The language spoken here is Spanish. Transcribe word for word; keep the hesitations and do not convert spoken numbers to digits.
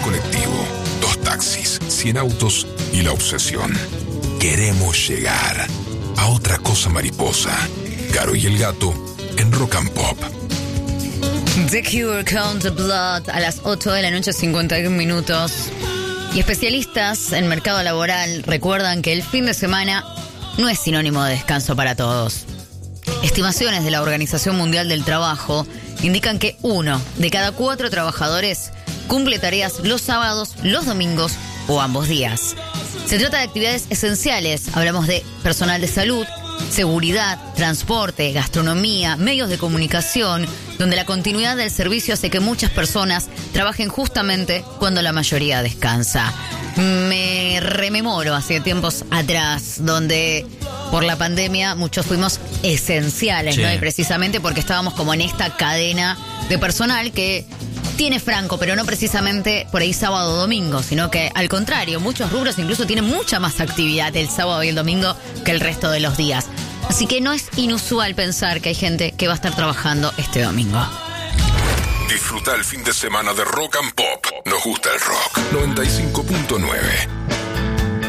colectivo, dos taxis, cien autos y la obsesión. Queremos llegar a otra cosa mariposa. Caro y el gato en Rock and Pop. The Cure, Count the Blood, a las ocho de la noche, cincuenta y un minutos. Y especialistas en mercado laboral recuerdan que el fin de semana no es sinónimo de descanso para todos. Estimaciones de la Organización Mundial del Trabajo indican que uno de cada cuatro trabajadores cumple tareas los sábados, los domingos o ambos días. Se trata de actividades esenciales. Hablamos de personal de salud, seguridad, transporte, gastronomía, medios de comunicación, donde la continuidad del servicio hace que muchas personas trabajen justamente cuando la mayoría descansa. Me rememoro hace tiempos atrás, donde por la pandemia muchos fuimos esenciales, sí, ¿no? Y precisamente porque estábamos como en esta cadena de personal que tiene franco, pero no precisamente por ahí sábado o domingo, sino que al contrario, muchos rubros incluso tienen mucha más actividad el sábado y el domingo que el resto de los días. Así que no es inusual pensar que hay gente que va a estar trabajando este domingo. Disfruta el fin de semana de Rock and Pop. Nos gusta el rock. noventa y cinco punto nueve.